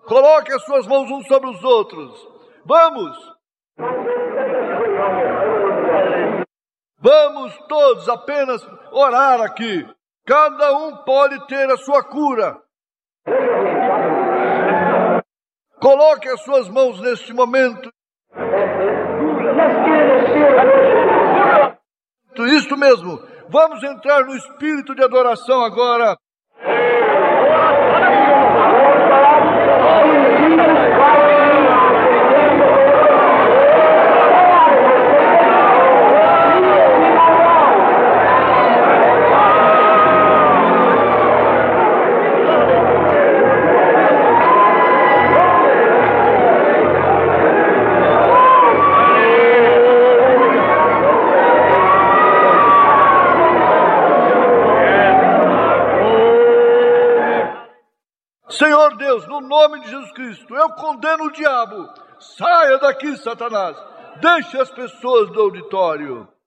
Coloque as suas mãos uns sobre os outros. Vamos! Vamos todos apenas orar aqui. Cada um pode ter a sua cura. Coloque as suas mãos neste momento. Isso mesmo. Vamos entrar no espírito de adoração agora. Senhor Deus, no nome de Jesus Cristo, eu condeno o diabo. Saia daqui, Satanás. Deixe as pessoas do auditório.